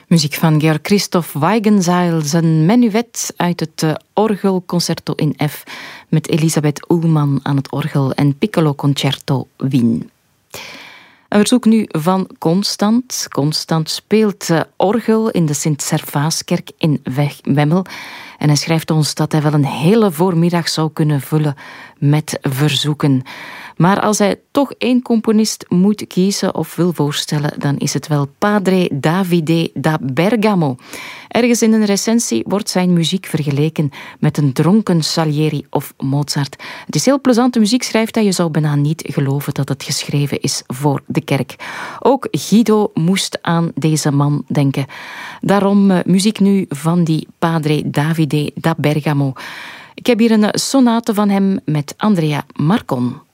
Muziek van Georg Christoph Weigenseil, zijn menuet uit het orgelconcerto in F met Elisabeth Uhlmann aan het orgel en Piccolo Concerto Wien. Een verzoek nu van Constant. Constant speelt orgel in de Sint-Servaaskerk in Wemmel. En hij schrijft ons dat hij wel een hele voormiddag zou kunnen vullen met verzoeken. Maar als hij toch één componist moet kiezen of wil voorstellen, dan is het wel Padre Davide da Bergamo. Ergens in een recensie wordt zijn muziek vergeleken met een dronken Salieri of Mozart. Het is heel plezante muziek, schrijft hij. Je zou bijna niet geloven dat het geschreven is voor de kerk. Ook Guido moest aan deze man denken. Daarom muziek nu van die Padre Davide da Bergamo. Ik heb hier een sonate van hem met Andrea Marcon.